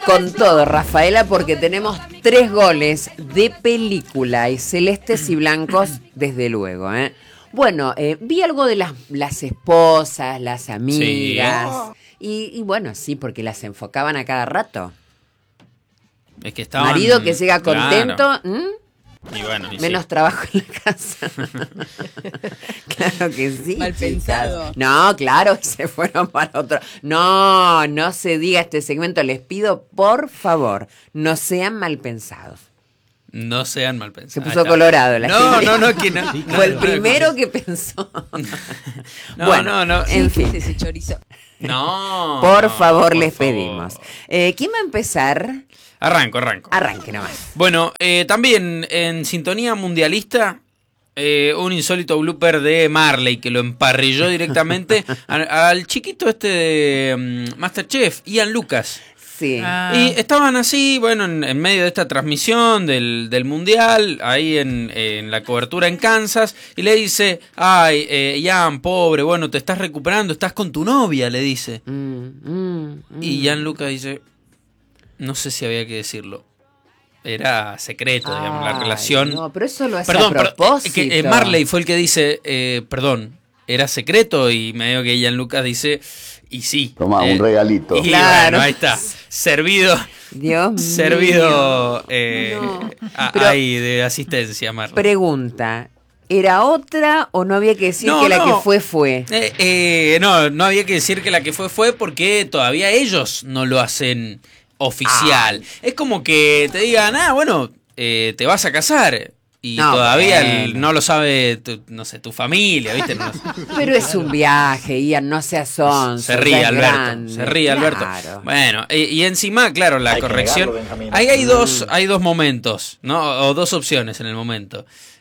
con todo, Rafaela, porque tenemos 3 goles de película y celestes y blancos, desde luego, ¿eh? Bueno, vi algo de las esposas, las amigas, y bueno, sí, porque las enfocaban a cada rato. Es que estaban... Marido que llega contento, claro. Y bueno, y menos trabajo en la casa. Claro que sí. Mal pensado. No, claro, se fueron para otro. No se diga este segmento. Les pido, por favor, no sean mal pensados. No sean mal pensados. Se puso colorado la gente. No, que no. Fue el primero que pensó. No. En fin. Ese chorizo. No. Por favor, por les favor. pedimos. ¿Quién va a empezar? Arranco. Arranque nomás. Bueno, también en sintonía mundialista, un insólito blooper de Marley que lo emparrilló directamente al chiquito este de Masterchef, Ian Lucas. Sí. Y estaban así, bueno, en medio de esta transmisión del mundial, ahí en la cobertura en Kansas, y le dice, ay, Ian, pobre, bueno, te estás recuperando, estás con tu novia, le dice. Y Ian Lucas dice, no sé si había que decirlo. Era secreto, digamos, la relación. No, pero eso lo hace Perdón, a propósito. que Marley fue el que dice, perdón, era secreto, y medio que Ian Lucas dice, y sí. Tomá, un regalito. Y Claro. bueno, ahí está, servido. Dios mío. Servido No. ahí de asistencia, Marley. Pregunta, ¿era otra o no había que decir que la que fue? No había que decir que la que fue porque todavía ellos no lo hacen oficial. Es como que te digan, bueno, te vas a casar. Y No, todavía bueno. no lo sabe, tu familia, ¿viste? No, Pero es un viaje, Ian, no seas sonso. se ríe ya es Alberto, grande. se ríe Alberto. Claro. Bueno, y encima, claro, la Hay que corrección. negarlo, Benjamín. Ahí hay dos momentos, ¿no? O dos opciones en el momento.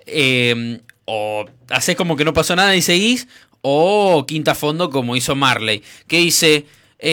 O haces como que no pasó nada y seguís, o quinta fondo como hizo Marley, que dice,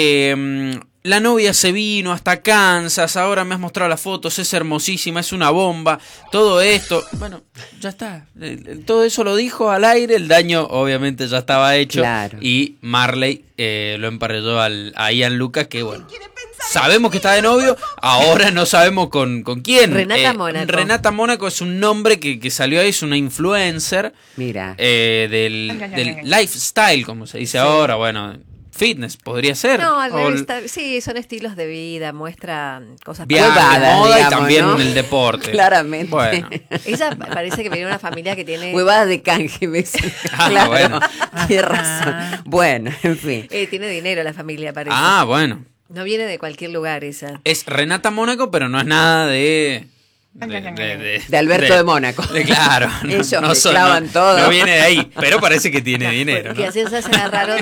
la novia se vino hasta Kansas, ahora me has mostrado las fotos, es hermosísima, es una bomba, todo esto, bueno, ya está, todo eso lo dijo al aire, el daño obviamente ya estaba hecho, Claro. y Marley lo emparelló a Ian Lucas, que bueno, sabemos que está de novio, ahora no sabemos con quién. Renata Mónaco. Renata Mónaco es un nombre que salió ahí, es una influencer Mira. del lifestyle, como se dice ahora, bueno, fitness podría ser. No, al O revés, sí, son estilos de vida, muestra cosas viaje, Huevadas, moda digamos, y también ¿no? el deporte. Claramente. Bueno, Ella parece que viene de una familia que tiene Huevadas de canje, ¿ves? Ah, Claro, bueno. tienes razón. Bueno, en fin. tiene dinero la familia, parece. bueno. No viene de cualquier lugar esa. Es Renata Mónaco, pero no es nada de Alberto de Mónaco. Claro, Ellos no mezclaban todo. No viene de ahí, pero parece que tiene dinero, Porque ¿no? así ya se agarraron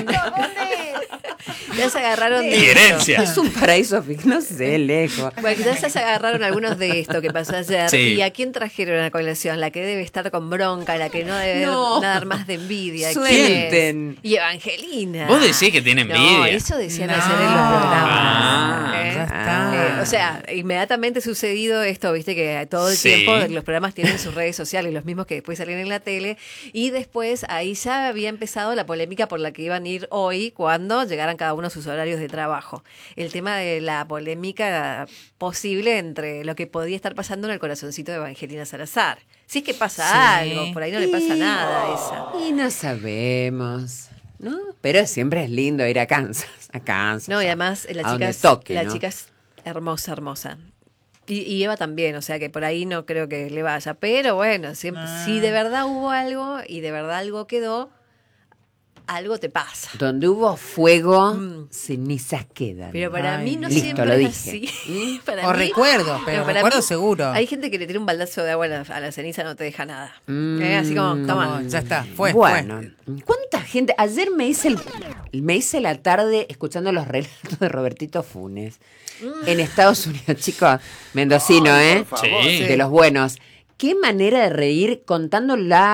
ya se agarraron Y de herencia. Es un paraíso, no sé, lejos. Bueno, quizás se agarraron algunos de esto que pasó ayer. Sí. ¿Y a quién trajeron a colación? La que debe estar con bronca, la que no debe No. dar más de envidia. Suelten. ¿Quién es? Y Evangelina. Vos decís que tiene envidia. No, eso decían No. ayer en los programas. Ah, ya está. O sea, inmediatamente sucedido esto, viste que todo el Sí. tiempo los programas tienen sus redes sociales, los mismos que después salen en la tele, y después ahí ya había empezado la polémica por la que iban a ir hoy cuando llegaran cada uno a sus horarios de trabajo. El tema de la polémica posible entre lo que podía estar pasando en el corazoncito de Evangelina Salazar. Si es que pasa Sí. algo, por ahí no le pasa nada a esa. Y no sabemos, ¿no? Pero siempre es lindo ir a Kansas. A Kansas. No, y además a la donde chica, toque, la ¿no? chica es hermosa, hermosa. Y Eva también, o sea que por ahí no creo que le vaya. Pero bueno, siempre, si de verdad hubo algo y de verdad algo quedó, algo te pasa. Donde hubo fuego, cenizas quedan. Pero para Ay, mí no listo, siempre lo es dije. así. Para O mí- recuerdos, pero para recuerdos mí seguro. Hay gente que le tira un baldazo de agua a la ceniza, no te deja nada. Mm, Así como, toma. Como, ya está, fue. Bueno, ¿cuánta gente? Ayer me hice la tarde escuchando los relatos de Robertito Funes en Estados Unidos, chicos, mendocino, Sí. de los buenos. Qué manera de reír contando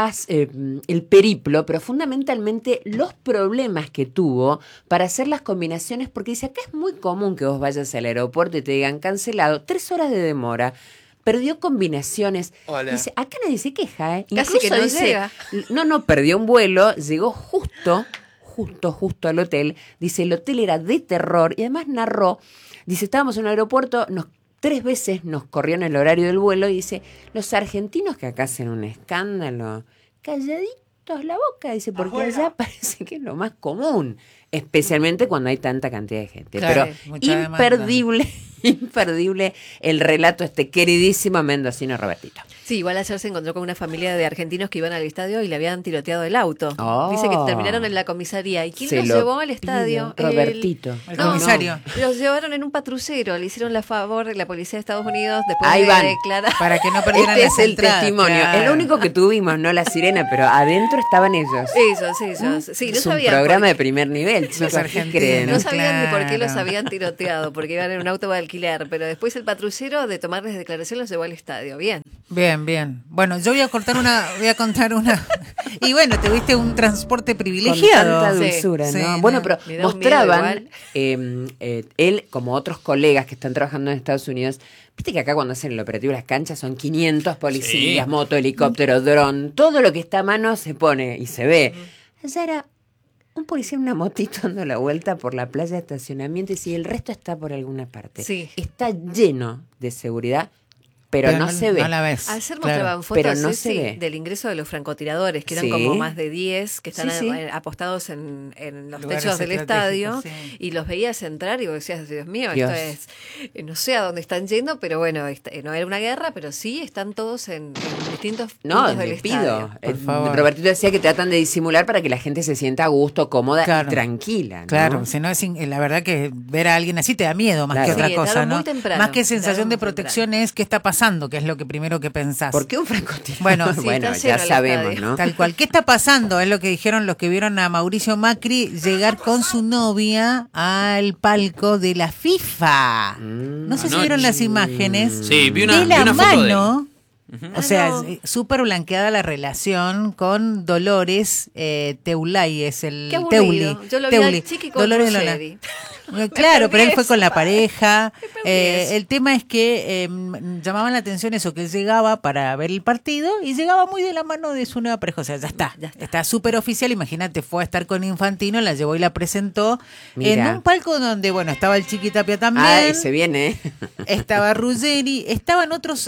el periplo, pero fundamentalmente los problemas que tuvo para hacer las combinaciones, porque dice, acá es muy común que vos vayas al aeropuerto y te digan cancelado, 3 horas de demora. Perdió combinaciones. Hola. Dice, acá nadie se queja, ¿eh? Casi que no dice, llega. No, perdió un vuelo, llegó justo al hotel. Dice, el hotel era de terror y además narró Dice, estábamos en un aeropuerto, 3 veces nos corrieron el horario del vuelo y dice, los argentinos que acá hacen un escándalo, calladitos la boca, dice, porque allá parece que es lo más común, especialmente cuando hay tanta cantidad de gente. Claro, Pero mucha demanda. imperdible el relato queridísimo mendocino Robertito. Sí, igual ayer se encontró con una familia de argentinos que iban al estadio y le habían tiroteado el auto. Oh. Dice que terminaron en la comisaría. ¿Y quién Se los lo llevó al estadio? pido, Robertito. El comisario. Los llevaron en un patrullero, le hicieron la favor la policía de Estados Unidos después Ahí de van. declarar. Para que no perdieran Este las es el entradas, testimonio. claro. Es lo único que tuvimos, no la sirena, pero adentro estaban ellos. Ellos. Sí, no Es un sabían programa por de primer nivel, chicos. ¿Qué argentinos. creen? No sabían ni por qué Claro. los habían tiroteado, porque iban en un auto de alquiler, pero después el patrullero de tomarles declaración los llevó al estadio. Bien. Bien. Bueno, yo voy a contar una. Y bueno, tuviste un transporte privilegiado. Con tanta Sí, dulzura, sí, ¿no? no. Bueno, pero Me da un mostraban, miedo él, como otros colegas que están trabajando en Estados Unidos, viste que acá cuando hacen el operativo de las canchas son 500 policías, Sí. moto, helicóptero, dron, todo lo que está a mano se pone y se ve. Allá era un policía en una motito dando la vuelta por la playa de estacionamiento y si el resto está por alguna parte. Sí. Está lleno de seguridad, pero no se ve. No la ves. Ayer claro. mostraban pero fotos no Ceci, se ve. del ingreso de los francotiradores, que eran Sí. como más de 10, que están Sí, sí. apostados en los Lugares techos del estadio, estratégicos, sí. y los veías entrar y vos decías, Dios mío, Dios. esto es, no sé a dónde están yendo, pero bueno, no era una guerra, pero sí están todos en distintos No, puntos del le pido. estadio. Por favor. Robertito decía que tratan de disimular para que la gente se sienta a gusto, cómoda Claro. y tranquila. ¿no? Claro, si no es la verdad que ver a alguien así te da miedo más Claro. que otra Sí, cosa, entraron ¿no? muy temprano, Más que entraron sensación de muy protección es qué está pasando, que es lo que primero que pensás. ¿Por qué un francotirador? Bueno, Sí, bueno, está ya lleno el sabemos, estadio. ¿no? Tal cual. ¿Qué está pasando? Es lo que dijeron los que vieron a Mauricio Macri llegar con su novia al palco de la FIFA. No sé si Anoche. vieron las imágenes. Sí, vi de la una foto de él. mano. O sea, no. súper blanqueada la relación con Dolores Teulay, es el Qué aburrido. Teuli. Yo lo vi Teuli. al Chiqui con Dolores Ruggeri. Claro, pero él perdí fue con la pareja. perdí eso. El tema es que llamaban la atención eso, que él llegaba para ver el partido y llegaba muy de la mano de su nueva pareja. O sea, ya está. Está súper oficial. Imagínate, fue a estar con Infantino, la llevó y la presentó Mira. en un palco donde, bueno, estaba el Chiqui Tapia también. Ay, se viene, ¿eh? Estaba Ruggeri, estaban otros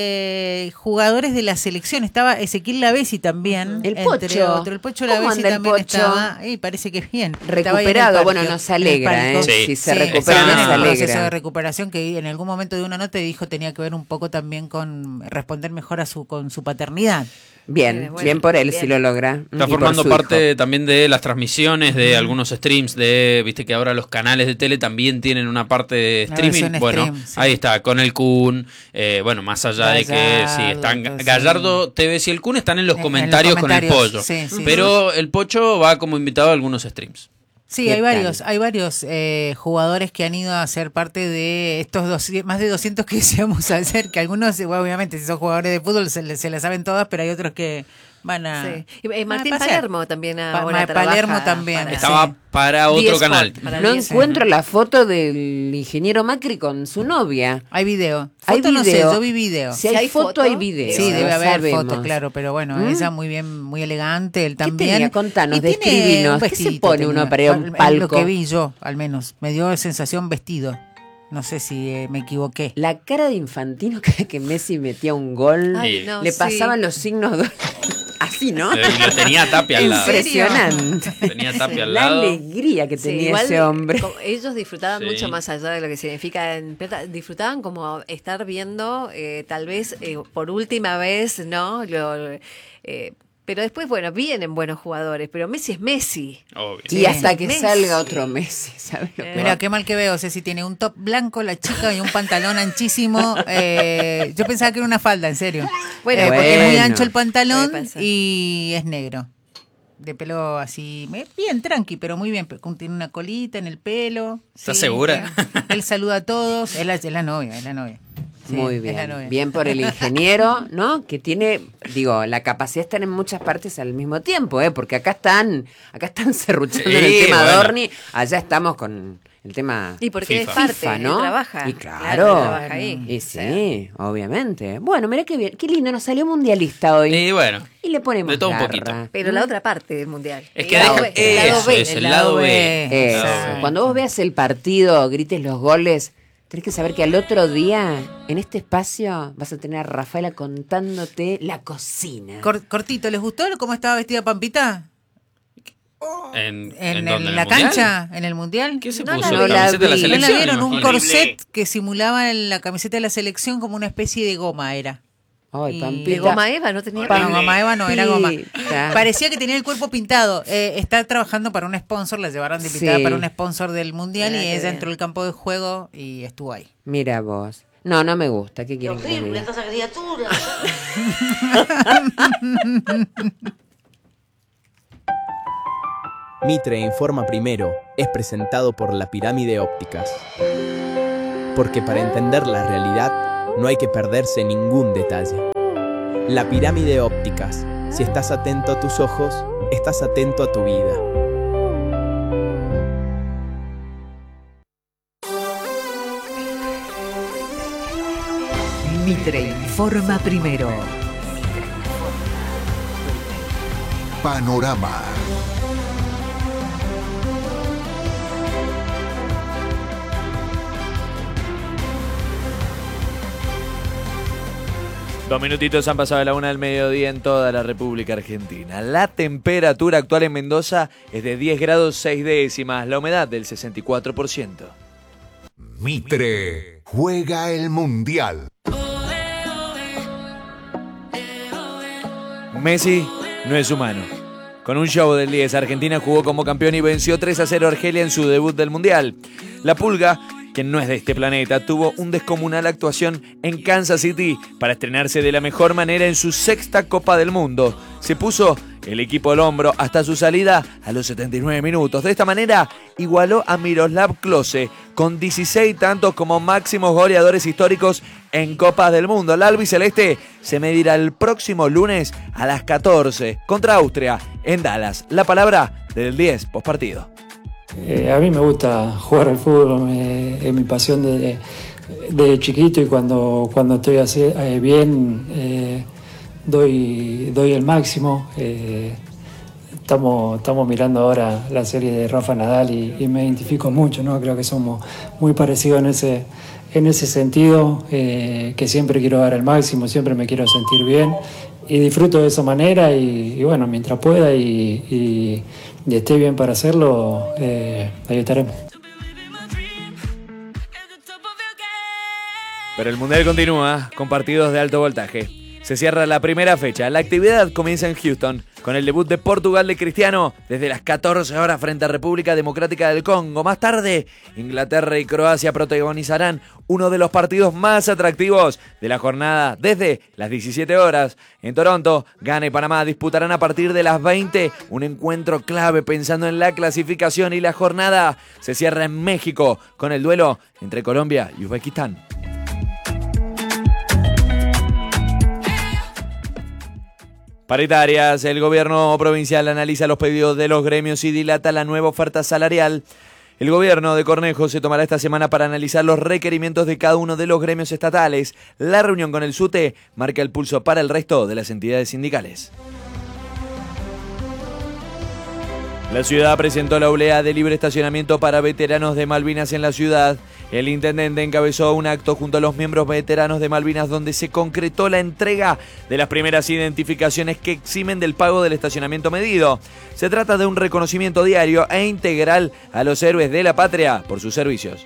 jugadores de la selección, estaba Ezequiel Lavesi también. El entre Pocho. otros. El Pocho ¿Cómo Lavesi anda el también Pocho? estaba, y parece que bien. Estaba ahí en el Recuperado, parque, bueno, nos alegra, en el palco. ¿eh? Sí. Si se Sí, recupera, está nos en el proceso de alegra. recuperación que en algún momento de una nota dijo tenía que ver un poco también con responder mejor a con su paternidad. Bien, Bueno, bien por él bien. si lo logra. Está Y por formando su parte hijo. también de las transmisiones de algunos streams viste que ahora los canales de tele también tienen una parte de Una streaming. versión Bueno, stream, sí. ahí está, con el Kun, bueno, más allá de que Gallardo, sí, están entonces, Gallardo TV y el Kun están en los En los comentarios con el comentarios, pollo. sí, sí. Pero el Pocho va como invitado a algunos streams. Sí, ¿Qué hay tal? varios jugadores que han ido a ser parte de estos más de 200 que decíamos ayer, que algunos, bueno, obviamente, si son jugadores de fútbol se la saben todas, pero hay otros que van a... Sí. Y Martín a pasear. Palermo también ahora Palermo trabaja también. para- Estaba Sí. para otro 10 canal. Sport, para No 10. encuentro la foto del ingeniero Macri con su novia. Hay video. Hay Foto no sé, video. yo vi video. Si hay, hay foto, foto, hay video. Sí, debe no haber sabemos. fotos, claro, pero bueno, ella muy bien, muy elegante, él ¿Qué también. tenía? Contanos, Y tiene describinos. un ¿Qué se vestidito, pone uno tenía. para ir a un Lo palco? que vi yo, al menos, me dio sensación vestido. No sé si me equivoqué. La cara de Infantino cada que Messi metía un gol, Ay, no, le sí. pasaban los signos así, ¿no? Y lo tenía Tapia al lado. Impresionante. Tenía Tapia al La lado. alegría que Sí, tenía igual, ese hombre. ellos disfrutaban Sí. mucho más allá de lo que significa en pelota, disfrutaban como estar viendo tal vez por última vez, ¿no? Pero después, bueno, vienen buenos jugadores, pero Messi es Messi. Obvio. Y hasta que Messi. salga otro Messi, ¿sabes lo que Mira, va? qué mal que veo. Ceci tiene un top blanco, la chica, y un pantalón anchísimo. Yo pensaba que era una falda, en serio. Bueno, Porque es muy bueno. ancho el pantalón Puede pasar. y es negro. De pelo así, bien tranqui, pero muy bien. Tiene una colita en el pelo. ¿Estás Sí, segura? Él saluda a todos. Es la novia, es la novia. Sí, Muy es la novia. bien. Bien por el ingeniero, ¿no? Que tiene, digo, la capacidad de estar en muchas partes al mismo tiempo, ¿eh? Porque acá están serruchando en el Sí, tema bueno. Dorni, allá estamos con el tema Y porque FIFA. es parte, FIFA, él ¿no? trabaja. Y él claro. trabaja ahí. Y sí, obviamente. Bueno, mira qué bien, qué lindo, nos salió mundialista hoy. Y bueno, Y le ponemos de todo un garra. poquito. Pero la otra parte del mundial. es que El lado deja, B, el lado eso B. es el lado B. Eso. Lado B. Cuando vos veas el partido, grites los goles, Tenés que saber que al otro día, en este espacio, vas a tener a Rafaela contándote la cocina. Cortito, ¿les gustó cómo estaba vestida Pampita? ¿En la cancha, en el Mundial. ¿Qué se No puso? la ¿La vi. camiseta de la ¿No selección? la vieron? Un imagino. corset que simulaba la camiseta de la selección como una especie de goma era. Ay, Y- Pampita. De goma Eva, no tenía No, goma Eva no, era goma. Pampita. Parecía que tenía el cuerpo pintado. Está trabajando para un sponsor, la llevaron de invitada Sí. para un sponsor del Mundial Mira y qué ella bien. entró al campo de juego y estuvo ahí. Mira vos. No, no me gusta. ¿Qué quieren que les diga? esa criatura. Mitre Informa Primero es presentado por La Pirámide Ópticas. Porque para entender la realidad no hay que perderse ningún detalle. La Pirámide Ópticas. Si estás atento a tus ojos, estás atento a tu vida. Mitre Informa Primero. Panorama. Dos minutitos han pasado de la 1 del mediodía en toda la República Argentina. La temperatura actual en Mendoza es de 10 grados 6 décimas, la humedad del 64%. Mitre juega el Mundial. Messi no es humano. Con un show del 10, Argentina jugó como campeón y venció 3-0 a Argelia en su debut del Mundial. La Pulga, quien no es de este planeta, tuvo un descomunal actuación en Kansas City para estrenarse de la mejor manera en su sexta Copa del Mundo. Se puso el equipo al hombro hasta su salida a los 79 minutos. De esta manera igualó a Miroslav Klose con 16 tantos como máximos goleadores históricos en Copas del Mundo. El albiceleste se medirá el próximo lunes a las 14 contra Austria en Dallas. La palabra del 10 postpartido. A mí me gusta jugar al fútbol, es mi pasión de chiquito y cuando estoy así, bien doy el máximo. Estamos mirando ahora la serie de Rafa Nadal y me identifico mucho, ¿no? Creo que somos muy parecidos en ese sentido, que siempre quiero dar el máximo, siempre me quiero sentir bien y disfruto de esa manera y bueno, mientras pueda y esté bien para hacerlo, ahí estaremos. Pero el Mundial continúa con partidos de alto voltaje. Se cierra la primera fecha. La actividad comienza en Houston con el debut de Portugal de Cristiano desde las 14 horas frente a República Democrática del Congo. Más tarde, Inglaterra y Croacia protagonizarán uno de los partidos más atractivos de la jornada desde las 17 horas. En Toronto, Ghana y Panamá disputarán a partir de las 20 un encuentro clave pensando en la clasificación y la jornada se cierra en México con el duelo entre Colombia y Uzbekistán. Paritarias, el gobierno provincial analiza los pedidos de los gremios y dilata la nueva oferta salarial. El gobierno de Cornejo se tomará esta semana para analizar los requerimientos de cada uno de los gremios estatales. La reunión con el SUTE marca el pulso para el resto de las entidades sindicales. La ciudad presentó la obleá de libre estacionamiento para veteranos de Malvinas en la ciudad. El intendente encabezó un acto junto a los miembros veteranos de Malvinas donde se concretó la entrega de las primeras identificaciones que eximen del pago del estacionamiento medido. Se trata de un reconocimiento diario e integral a los héroes de la patria por sus servicios.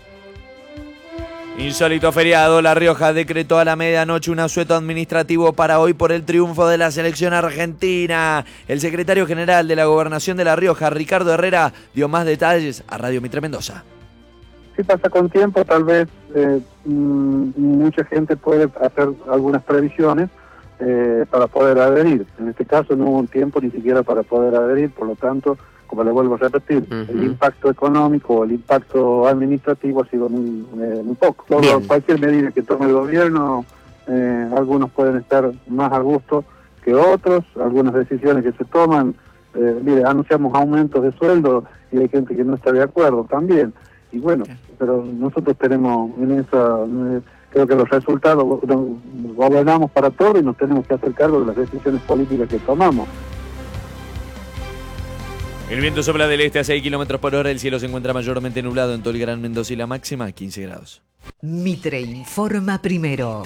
Insólito feriado, La Rioja decretó a la medianoche un asueto administrativo para hoy por el triunfo de la selección argentina. El secretario general de la Gobernación de La Rioja, Ricardo Herrera, dio más detalles a Radio Mitre Mendoza. Si pasa con tiempo, tal vez mucha gente puede hacer algunas previsiones para poder adherir. En este caso no hubo un tiempo ni siquiera para poder adherir, por lo tanto, como le vuelvo a repetir, el impacto económico, el impacto administrativo ha sido muy poco. Cualquier medida que tome el gobierno, algunos pueden estar más a gusto que otros, algunas decisiones que se toman, mire, anunciamos aumentos de sueldo y hay gente que no está de acuerdo también. Y bueno, pero nosotros tenemos en esa, creo que los resultados, gobernamos para todo y nos tenemos que hacer cargo de las decisiones políticas que tomamos. El viento sopla del este a 6 km por hora. El cielo se encuentra mayormente nublado en todo el Gran Mendoza y la máxima 15 grados. Mitre informa primero.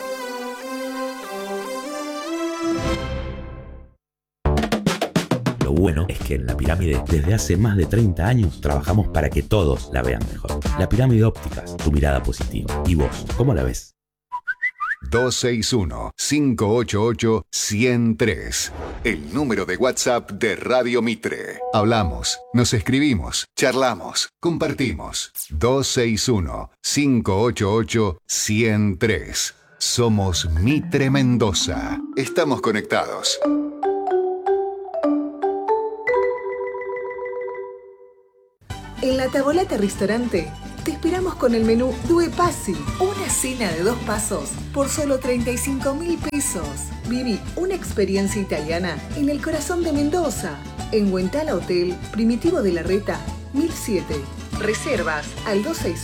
Lo bueno es que en La Pirámide, desde hace más de 30 años, trabajamos para que todos la vean mejor. La Pirámide Ópticas, tu mirada positiva. ¿Y vos, cómo la ves? 261-588-103. El número de WhatsApp de Radio Mitre. Hablamos, nos escribimos, charlamos, compartimos. 261-588-103. Somos Mitre Mendoza. Estamos conectados. En la Tavolata Ristorante te esperamos con el menú Due Passi, una cena de 2 pasos por solo 35.000 pesos. Viví una experiencia italiana en el corazón de Mendoza, en Huentala Hotel, Primitivo de la Reta, 1007. Reservas al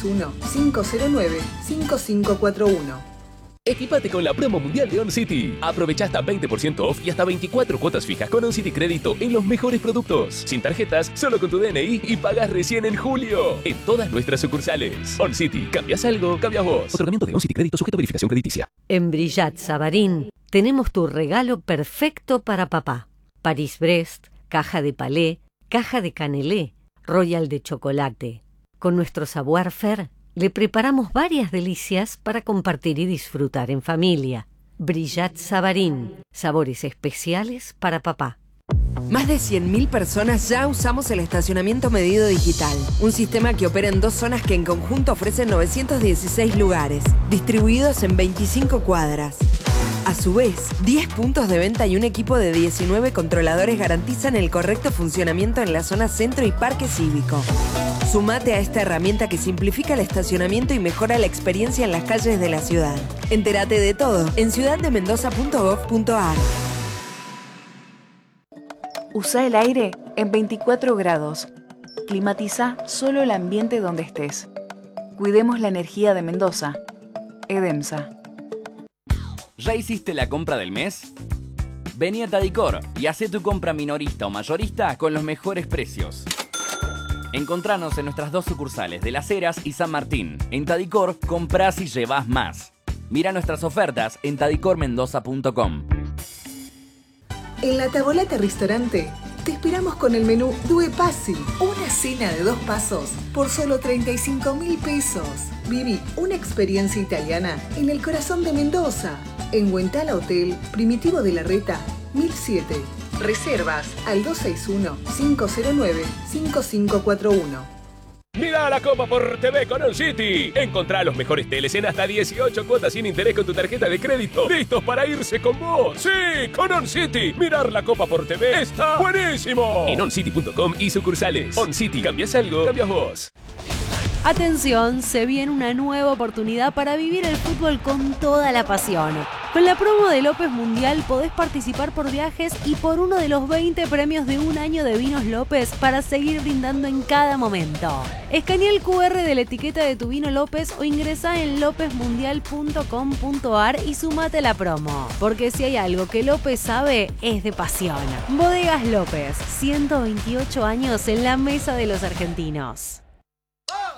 261-509-5541. Equipate con la promo mundial de OnCity. Aprovecha hasta 20% off y hasta 24 cuotas fijas con OnCity Crédito en los mejores productos. Sin tarjetas, solo con tu DNI y pagas recién en julio. En todas nuestras sucursales. OnCity, ¿cambias algo? Cambias vos. Otorgamiento de OnCity Crédito sujeto a verificación crediticia. En Brillat Savarín tenemos tu regalo perfecto para papá. Paris-Brest, caja de palé, caja de canelé, royal de chocolate. Con nuestro savoir-faire le preparamos varias delicias para compartir y disfrutar en familia. Brillat Savarín, sabores especiales para papá. Más de 100.000 personas ya usamos el estacionamiento medido digital, un sistema que opera en 2 zonas que en conjunto ofrecen 916 lugares, distribuidos en 25 cuadras. A su vez, 10 puntos de venta y un equipo de 19 controladores garantizan el correcto funcionamiento en la zona centro y parque cívico. Sumate a esta herramienta que simplifica el estacionamiento y mejora la experiencia en las calles de la ciudad. Entérate de todo en ciudaddemendoza.gov.ar. Usa el aire en 24 grados. Climatiza solo el ambiente donde estés. Cuidemos la energía de Mendoza. Edemsa. ¿Ya hiciste la compra del mes? Vení a Tadicor y hacé tu compra minorista o mayorista con los mejores precios. Encontranos en nuestras 2 sucursales de Las Heras y San Martín. En Tadicor, comprás y llevás más. Mira nuestras ofertas en tadicormendoza.com. En la Tavolata Ristorante te esperamos con el menú Due Passi, una cena de 2 pasos por solo 35.000 pesos. Viví una experiencia italiana en el corazón de Mendoza, en Huentala Hotel, Primitivo de la Reta, 1007. Reservas al 261-509-5541. Mira la Copa por TV con OnCity. Encontrá los mejores teles en hasta 18 cuotas sin interés con tu tarjeta de crédito. ¡Listos para irse con vos! ¡Sí! ¡Con OnCity! Mirar la Copa por TV está buenísimo. En OnCity.com y sucursales. OnCity, ¿cambias algo? Cambias vos. Atención, se viene una nueva oportunidad para vivir el fútbol con toda la pasión. Con la promo de López Mundial podés participar por viajes y por uno de los 20 premios de un año de Vinos López para seguir brindando en cada momento. Escanea el QR de la etiqueta de tu vino López o ingresa en lopezmundial.com.ar y sumate a la promo. Porque si hay algo que López sabe, es de pasión. Bodegas López, 128 años en la mesa de los argentinos.